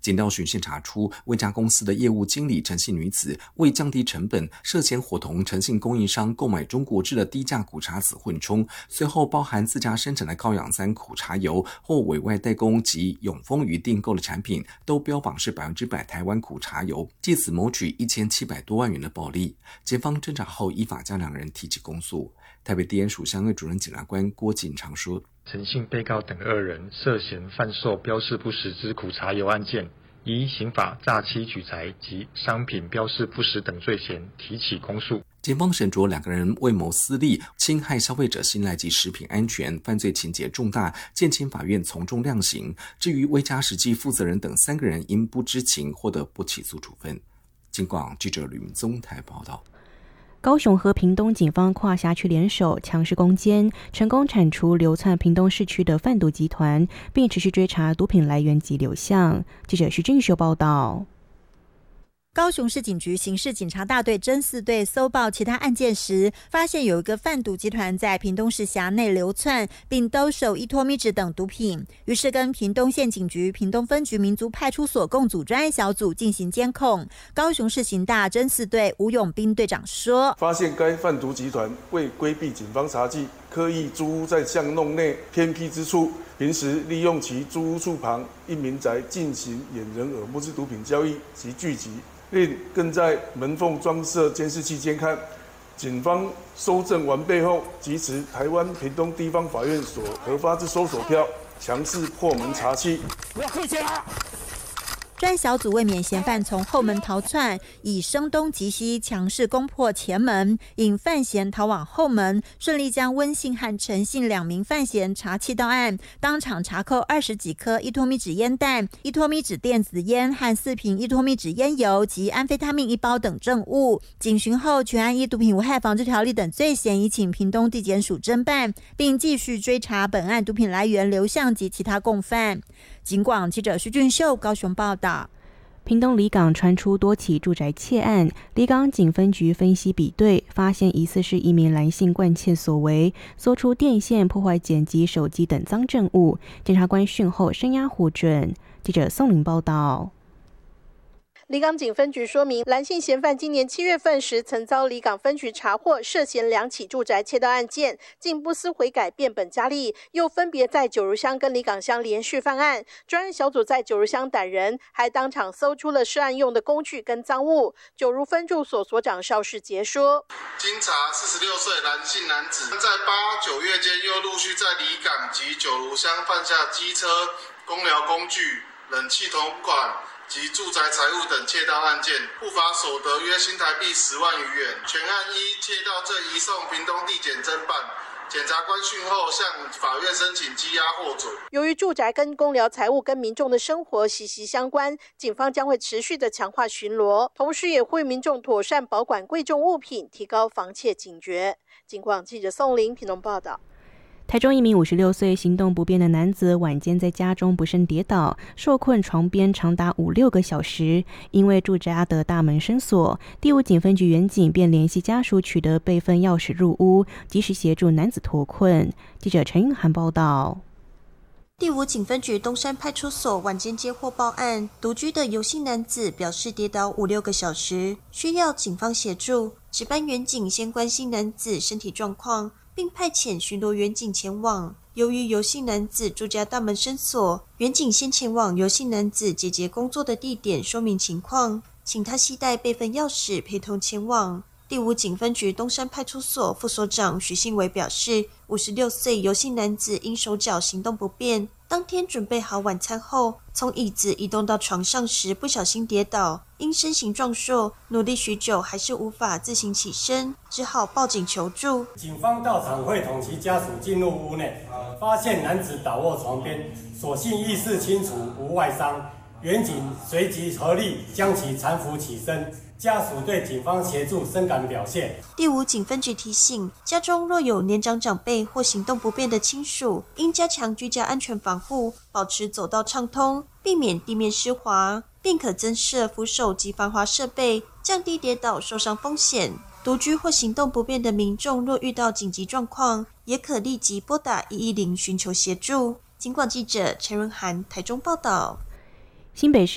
检调循线查出，魏家公司的业务经理陈姓女子为降低成本，涉嫌伙同陈姓供应商购买中国制的低价苦茶籽混充，随后包含自家生产的高氧酸苦茶油或委外代工及永丰余订购的产品，都标榜是100%台湾苦茶油，借此谋取1700多万元的暴利。检方侦查后依法将两人提起公诉。台北地检署相对主任检察官郭锦长说， 陈姓被告等2人涉嫌贩售标示不实之苦茶油案件，依刑法诈欺取财及商品标示不实等罪嫌提起公诉。 检方审酌两个人为谋私利、侵害消费者信赖及食品安全，犯罪情节重大，建请法院从重量刑。至于魏家实际负责人等3个人因不知情获得不起诉处分。警广记者吕明宗台报道。 高雄和屏东警方跨辖区联手强势攻坚，成功铲除流窜屏东市区的贩毒集团，并持续追查毒品来源及流向。记者徐俊秀报道。 高雄市警局刑事警察大队侦4队搜报其他案件时，发现有一个贩毒集团在屏东市辖内流窜，并兜售依托咪酯等毒品，于是跟屏东县警局屏东分局民族派出所共组专案小组进行监控。高雄市刑大侦4队吴永斌队长说， 发现该贩毒集团为规避警方查缉，刻意租屋在巷弄内偏僻之处，平时利用其租屋处旁一民宅进行掩人耳目之毒品交易及聚集，另更在门缝装设监视器监看。警方搜证完备后，即持台湾屏东地方法院所核发之搜索票，强势破门查缉。不要客气啊！ 专案小组为免嫌犯从后门逃窜，以声东击西，强势攻破前门，引犯嫌逃往后门，顺利将温姓和陈姓2名犯嫌查缉到案，当场查扣20几颗依托咪酯烟弹、依托咪酯电子烟和4瓶依托咪酯烟油及安非他命1包等证物。警询后，全案依毒品危害防治条例等罪嫌，已请屏东地检署侦办，并继续追查本案毒品来源、流向及其他共犯。警广记者徐俊秀高雄报道。 屏东里港传出多起住宅窃案，里港警分局分析比对，发现疑似是一名男性惯窃所为，搜出电线、破坏剪辑、手机等赃证物。检察官讯后声押获准。记者宋玲报道。 里港警分局说明，蓝姓嫌犯今年7月份时曾遭里港分局查获涉嫌2起住宅窃盗案件，竟不思悔改变本加厉，又分别在九如乡跟里港乡连续犯案。专案小组在九如乡逮人，还当场搜出了涉案用的工具跟赃物。九如分驻所所长邵世杰说， 经查46岁蓝姓男子在8、9月间又陆续在里港及九如乡犯下机车、工疗工具、冷气铜管及住宅财物等窃盗案件，不法所得约新台币10万余元，全案依窃盗罪移送屏东地检侦办。检察官讯后向法院申请羁押获准。 由于住宅跟公疗财物跟民众的生活息息相关，警方将会持续的强化巡逻，同时也呼吁民众妥善保管贵重物品，提高防窃警觉。警广记者宋玲屏东报道。 台中一名56岁行动不便的男子晚间在家中不慎跌倒，受困床边长达5-6个小时。因为住家的大门生锁，第5警分局员警便联系家属取得备份钥匙入屋，及时协助男子脱困。记者陈韵涵报道。 第5警分局东山派出所晚间接获报案，独居的游姓男子表示跌倒5-6个小时，需要警方协助。值班员警先关心男子身体状况，并派遣巡逻员警前往。由于游姓男子住家大门生锁，员警先前往游姓男子姐姐工作的地点说明情况，请他携带备份钥匙陪同前往。第5警分局东山派出所副所长许信伟表示，56岁游姓男子因手脚行动不便，当天准备好晚餐后，从椅子移动到床上时不小心跌倒，因身形壮硕，努力许久还是无法自行起身，只好报警求助。 警方到场会同其家属进入屋内，发现男子倒卧床边，所幸意识清楚，无外伤。员警随即合力将其搀扶起身，家属对警方协助深感表谢。 第5警分局提醒，家中若有年长长辈或行动不便的亲属，应加强居家安全防护，保持走道畅通，避免地面湿滑，并可增设扶手及防滑设备，降低跌倒受伤风险。独居或行动不便的民众若遇到紧急状况，也可立即拨打110寻求协助。警广记者陈润涵台中报道。 新北市